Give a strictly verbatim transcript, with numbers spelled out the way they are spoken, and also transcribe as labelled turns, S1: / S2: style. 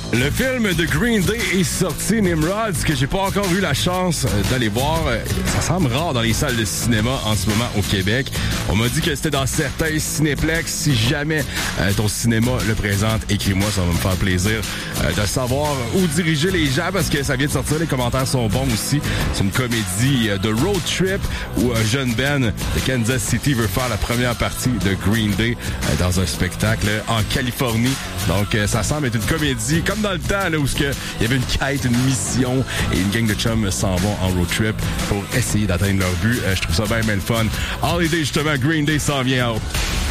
S1: Le film de Green Day est sorti, Nimrod, que j'ai pas encore eu la chance d'aller voir. Ça semble rare dans les salles de cinéma en ce moment au Québec. On m'a dit que c'était dans certains cinéplex. Si jamais euh, ton cinéma le présente, écris-moi, ça va me faire plaisir euh, de savoir où diriger les gens parce que ça vient de sortir, les commentaires sont bons aussi. C'est une comédie de road trip où un jeune Ben de Kansas City veut faire la première partie de Green Day euh, dans un spectacle en Californie. Donc euh, ça semble être une comédie comme dans le temps là, où il y avait une quête, une mission et une gang de chums s'en vont en road trip pour essayer d'atteindre leur but. Euh, je trouve ça bien, bien le fun. Holiday, justement, Green Day s'en vient.